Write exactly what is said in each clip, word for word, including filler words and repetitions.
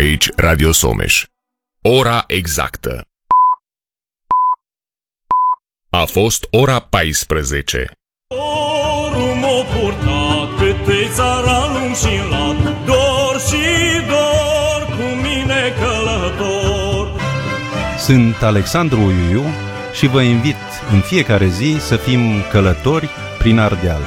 Aici Radio Someș. Ora exactă. A fost ora paisprezece. Dorul m-a purtat pe țara lung și lat, dor și dor cu mine călător. Sunt Alexandru Iuiu și vă invit în fiecare zi să fim călători prin Ardeal.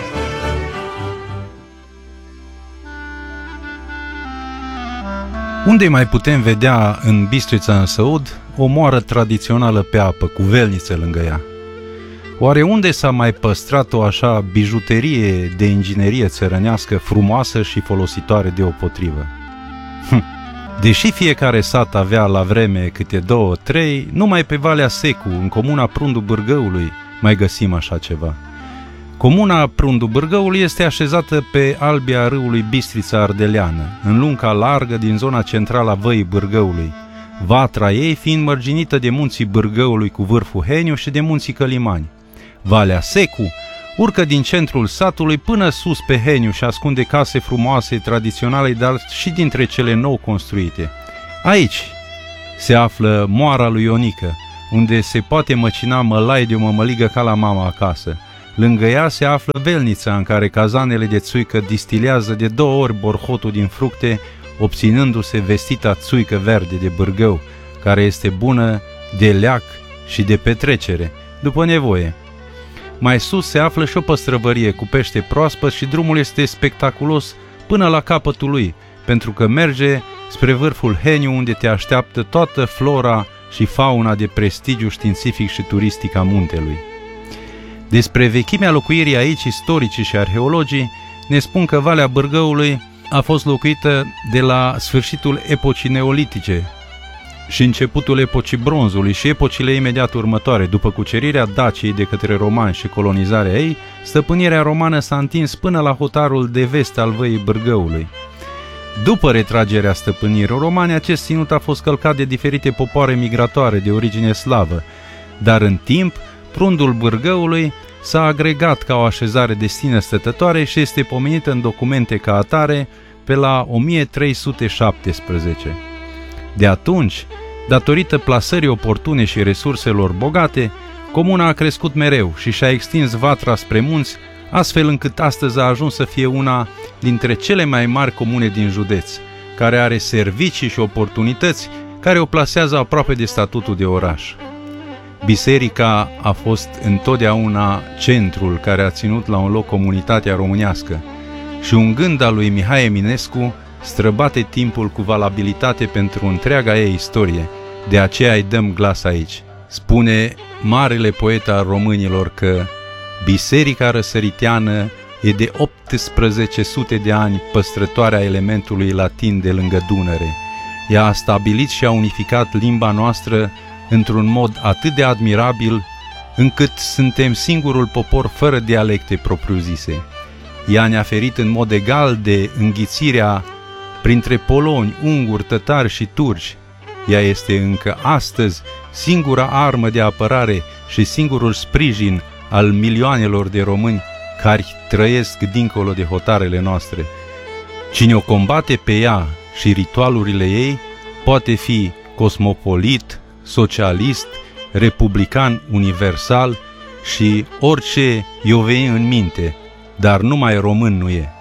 Unde mai putem vedea în Bistrița în Săud o moară tradițională pe apă, cu velnițe lângă ea? Oare unde s-a mai păstrat o așa bijuterie de inginerie țărănească frumoasă și folositoare deopotrivă? Hm. Deși fiecare sat avea la vreme câte două, trei, numai pe Valea Secu, în comuna Prundu Bârgăului, mai găsim așa ceva. Comuna Prundu Bârgăului este așezată pe albia râului Bistrița Ardeleană, în lunga largă din zona centrală a Văii Bârgăului, vatra ei fiind mărginită de munții Bârgăului cu vârful Heniu și de munții Călimani. Valea Secu urcă din centrul satului până sus pe Heniu și ascunde case frumoase, tradiționale, dar și dintre cele nou construite. Aici se află moara lui Ionică, unde se poate măcina mălai de o mămăligă ca la mama acasă. Lângă ea se află velnița în care cazanele de țuică distilează de două ori borhotul din fructe, obținându-se vestita țuică verde de Bârgău, care este bună de leac și de petrecere, după nevoie. Mai sus se află și o păstrăvărie cu pește proaspăt și drumul este spectaculos până la capătul lui, pentru că merge spre vârful Heniu, unde te așteaptă toată flora și fauna de prestigiu științific și turistic a muntelui. Despre vechimea locuirii aici, istoricii și arheologii ne spun că Valea Bârgăului a fost locuită de la sfârșitul epocii neolitice și începutul epocii bronzului și epocile imediat următoare. După cucerirea Daciei de către romani și colonizarea ei, stăpânirea romană s-a întins până la hotarul de vest al Văii Bârgăului. După retragerea stăpânirii romane, acest ținut a fost călcat de diferite popoare migratoare de origine slavă, dar în timp Prundul Bârgăului s-a agregat ca o așezare de sine stătătoare și este pomenită în documente ca atare pe la o mie trei sute șaptesprezece. De atunci, datorită plasării oportune și resurselor bogate, comuna a crescut mereu și și-a extins vatra spre munți, astfel încât astăzi a ajuns să fie una dintre cele mai mari comune din județ, care are servicii și oportunități care o plasează aproape de statutul de oraș. Biserica a fost întotdeauna centrul care a ținut la un loc comunitatea românească și un gând al lui Mihai Eminescu străbate timpul cu valabilitate pentru întreaga ei istorie, de aceea îi dăm glas aici. Spune marele poet al românilor că biserica răsăriteană e de optsprezece sute de ani păstrătoarea elementului latin de lângă Dunăre. Ea a stabilit și a unificat limba noastră într-un mod atât de admirabil, încât suntem singurul popor fără dialecte propriu-zise. Ea ne-a ferit în mod egal de înghițirea printre poloni, unguri, tătari și turci. Ea este încă astăzi singura armă de apărare și singurul sprijin al milioanelor de români care trăiesc dincolo de hotarele noastre. Cine o combate pe ea și ritualurile ei poate fi cosmopolit, socialist, republican universal și orice i-o veni în minte, dar numai român nu e.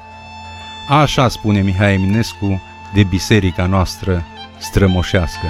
Așa spune Mihai Eminescu de biserica noastră strămoșească.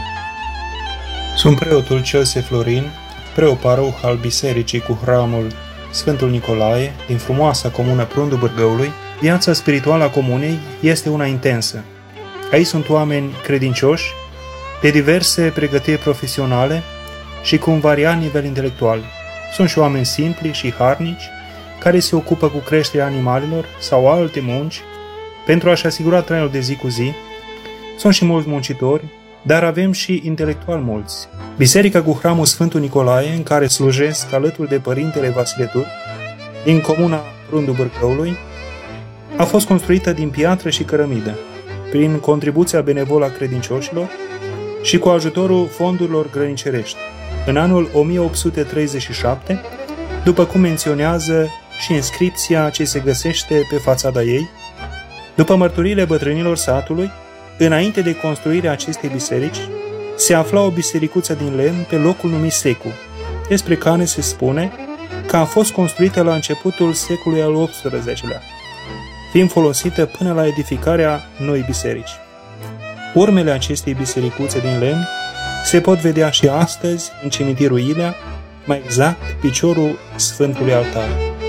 Sunt preotul Celse Florin, preoparouh al bisericii cu hramul Sfântul Nicolae din frumoasa comună Prundu Bârgăului. Viața spirituală a comunei este una intensă. Aici sunt oameni credincioși, de diverse pregătiri profesionale și cu un variat nivel intelectual. Sunt și oameni simpli și harnici care se ocupă cu creșterea animalelor sau alte munci pentru a-și asigura traiul de zi cu zi. Sunt și mulți muncitori, dar avem și intelectuali mulți. Biserica cu hramul Sfântul Nicolae, în care slujesc alături de Părintele Vasile Turc, din comuna Prundu Bârgăului, a fost construită din piatră și cărămidă, prin contribuția benevolă a credincioșilor și cu ajutorul fondurilor grănicerești, în anul o mie opt sute treizeci și șapte, după cum menționează și inscripția ce se găsește pe fațada ei. După mărturiile bătrânilor satului, Înainte de construirea acestei biserici, se afla o bisericuță din lemn pe locul numit Secu, despre care se spune că a fost construită la începutul secolului al optsprezecelea, fiind folosită până la edificarea noii biserici. Urmele acestei bisericuțe din lemn se pot vedea și astăzi în cimitirul Ilea, mai exact piciorul Sfântului Altar.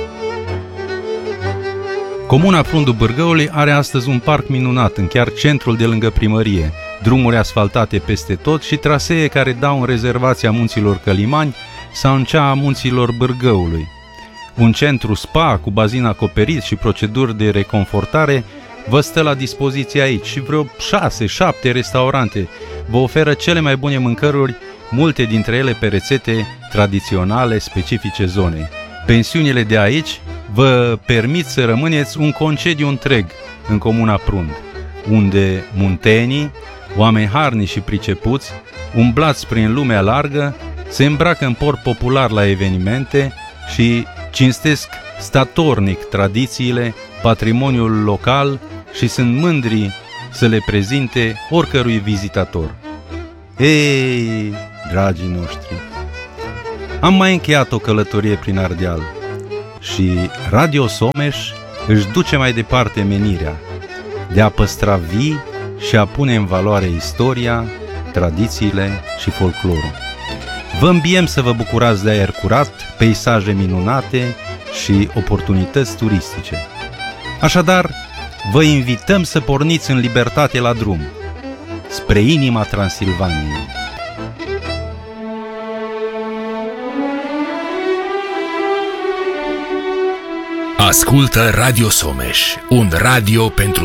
Comuna Prundul Bârgăului are astăzi un parc minunat în chiar centrul de lângă primărie, drumuri asfaltate peste tot și trasee care dau în rezervația munților Călimani sau în cea a munților Bârgăului. Un centru spa cu bazin acoperit și proceduri de reconfortare vă stă la dispoziție aici și vreo șase, șapte restaurante vă oferă cele mai bune mâncăruri, multe dintre ele pe rețete tradiționale specifice zonei. Pensiunile de aici vă permit să rămâneți un concediu întreg în comuna Prund, unde muntenii, oameni harnici și pricepuți, umblați prin lumea largă, se îmbracă în port popular la evenimente și cinstesc statornic tradițiile, patrimoniul local și sunt mândri să le prezinte oricărui vizitator. Ei, dragii noștri, am mai încheiat o călătorie prin Ardeal și Radio Someș își duce mai departe menirea de a păstra vii și a pune în valoare istoria, tradițiile și folclorul. Vă îmbiem să vă bucurați de aer curat, peisaje minunate și oportunități turistice. Așadar, vă invităm să porniți în libertate la drum, spre inima Transilvaniei. Ascultă Radio Someș, un radio pentru